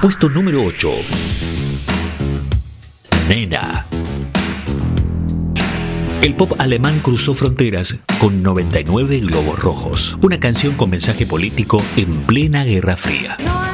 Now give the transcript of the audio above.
Puesto número 8. Nena. El pop alemán cruzó fronteras con 99 globos rojos, una canción con mensaje político en plena Guerra Fría.